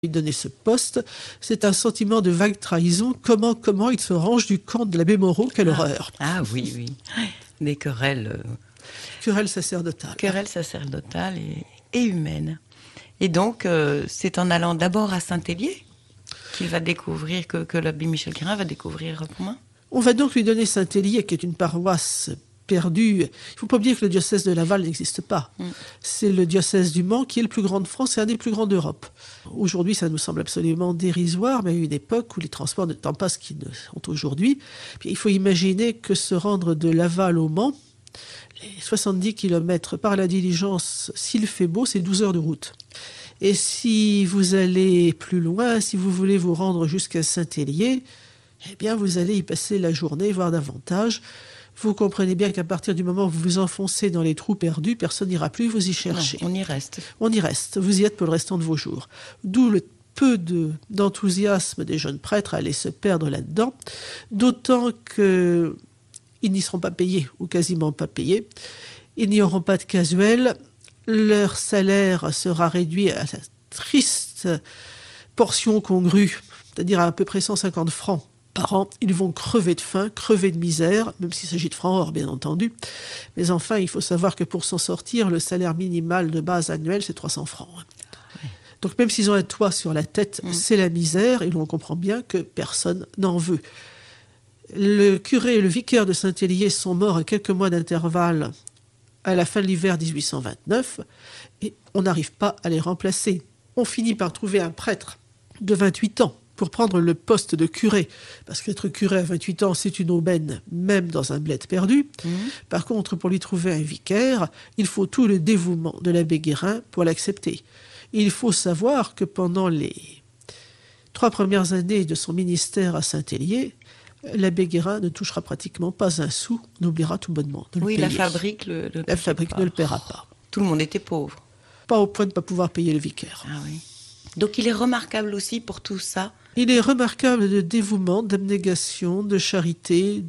lui donner ce poste. C'est un sentiment de vague trahison. Comment il se range du camp de l'abbé Moreau, quelle horreur. Ah oui, des querelles. Querelles sacerdotales. Querelles sacerdotales et humaines. Et donc, c'est en allant d'abord à Saint-Hélier qu'il va découvrir, que l'abbé Michel Guérin va découvrir Pontmain. On va donc lui donner Saint-Hélier, qui est une paroisse perdue. Il ne faut pas oublier que le diocèse de Laval n'existe pas. C'est le diocèse du Mans qui est le plus grand de France et un des plus grands d'Europe. Aujourd'hui, ça nous semble absolument dérisoire, mais il y a eu une époque où les transports n'étant pas ce qu'ils sont aujourd'hui. Puis, il faut imaginer que se rendre de Laval au Mans, les 70 km par la diligence, s'il fait beau, c'est 12 heures de route. Et si vous allez plus loin, si vous voulez vous rendre jusqu'à Saint-Hélier, eh bien, vous allez y passer la journée, voire davantage. Vous comprenez bien qu'à partir du moment où vous vous enfoncez dans les trous perdus, personne n'ira plus vous y chercher. Non, on y reste. On y reste. Vous y êtes pour le restant de vos jours. D'où le peu d'enthousiasme des jeunes prêtres à aller se perdre là-dedans. D'autant qu'ils n'y seront pas payés, ou quasiment pas payés. Ils n'y auront pas de casuel. Leur salaire sera réduit à la triste portion congrue, c'est-à-dire à peu près 150 francs par an. Ils vont crever de faim, crever de misère, même s'il s'agit de francs or, bien entendu. Mais enfin, il faut savoir que pour s'en sortir, le salaire minimal de base annuel, c'est 300 francs. Donc même s'ils ont un toit sur la tête, c'est la misère, et l'on comprend bien que personne n'en veut. Le curé et le vicaire de Saint-Hélier sont morts à quelques mois d'intervalle à la fin de l'hiver 1829, et on n'arrive pas à les remplacer. On finit par trouver un prêtre de 28 ans pour prendre le poste de curé, parce qu'être curé à 28 ans, c'est une aubaine, même dans un bled perdu. Par contre, pour lui trouver un vicaire, il faut tout le dévouement de l'abbé Guérin pour l'accepter. Il faut savoir que pendant les 3 premières années de son ministère à Saint-Hélier, l'abbé Guérin ne touchera pratiquement pas un sou, on oubliera tout bonnement de le payer. La fabrique ne le paiera pas. Tout le monde était pauvre. Pas au point de ne pas pouvoir payer le vicaire. Ah oui. Donc il est remarquable aussi pour tout ça. Il est remarquable de dévouement, d'abnégation, de charité,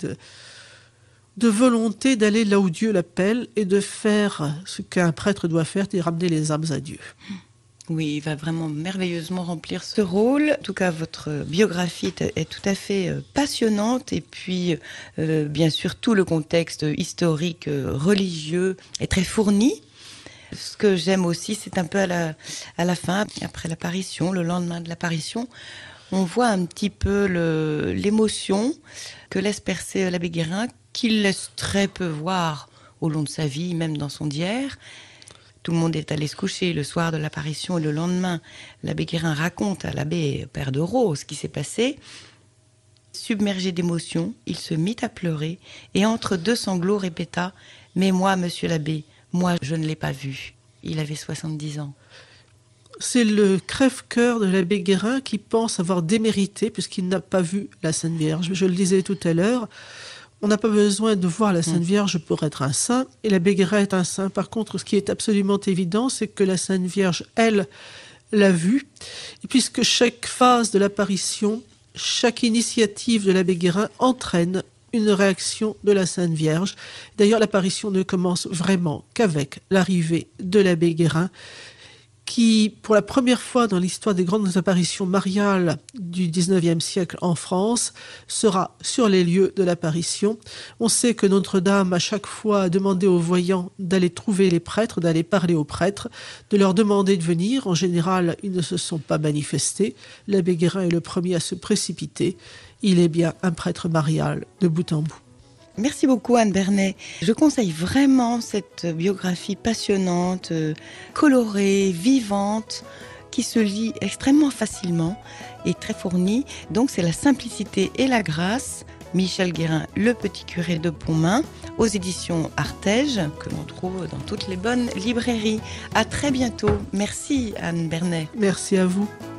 de volonté d'aller là où Dieu l'appelle et de faire ce qu'un prêtre doit faire, c'est ramener les âmes à Dieu. Oui, il va vraiment merveilleusement remplir ce rôle. En tout cas, votre biographie est tout à fait passionnante. Et puis, bien sûr, tout le contexte historique, religieux est très fourni. Ce que j'aime aussi, c'est un peu à la fin, après l'apparition, le lendemain de l'apparition, on voit un petit peu l'émotion que laisse percer l'abbé Guérin, qu'il laisse très peu voir au long de sa vie, même dans son diaire. Tout le monde est allé se coucher le soir de l'apparition et le lendemain, l'abbé Guérin raconte à l'abbé Père de Raux ce qui s'est passé. Submergé d'émotion, il se mit à pleurer et entre 2 sanglots répéta « Mais moi, monsieur l'abbé, moi, je ne l'ai pas vu. » Il avait 70 ans. C'est le crève-cœur de l'abbé Guérin qui pense avoir démérité puisqu'il n'a pas vu la Sainte Vierge. Je le disais tout à l'heure, on n'a pas besoin de voir la Sainte Vierge pour être un saint, et l'abbé Guérin est un saint. Par contre, ce qui est absolument évident, c'est que la Sainte Vierge, elle, l'a vu. Et puisque chaque phase de l'apparition, chaque initiative de l'abbé Guérin entraîne une réaction de la Sainte Vierge. D'ailleurs, l'apparition ne commence vraiment qu'avec l'arrivée de l'abbé Guérin, qui, pour la première fois dans l'histoire des grandes apparitions mariales du XIXe siècle en France, sera sur les lieux de l'apparition. On sait que Notre-Dame, à chaque fois, a demandé aux voyants d'aller trouver les prêtres, d'aller parler aux prêtres, de leur demander de venir. En général, ils ne se sont pas manifestés. L'abbé Guérin est le premier à se précipiter. Il est bien un prêtre marial de bout en bout. Merci beaucoup Anne Bernet. Je conseille vraiment cette biographie passionnante, colorée, vivante, qui se lit extrêmement facilement et très fournie. Donc c'est La simplicité et la grâce, Michel Guérin, le petit curé de Pontmain, aux éditions Artege, que l'on trouve dans toutes les bonnes librairies. À très bientôt. Merci Anne Bernet. Merci à vous.